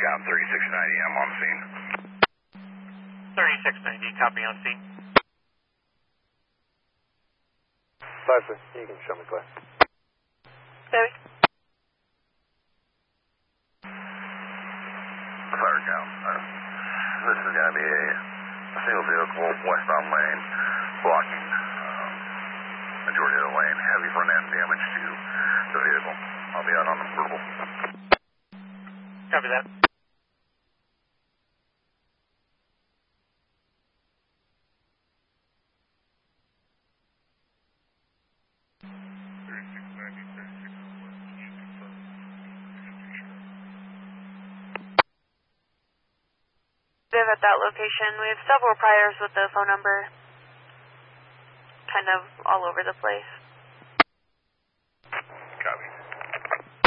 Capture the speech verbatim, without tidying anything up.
Falcon thirty-six ninety, I'm on scene. thirty-six ninety, copy on scene. Leslie, you can show me Clay. Debbie? Falcon, uh, this is going to be a, a single vehicle westbound lane blocking um, majority of the lane, heavy front end damage to the vehicle. I'll be out on the verbal. Copy that. Viv at that location. We have several priors with the phone number kind of all over the place.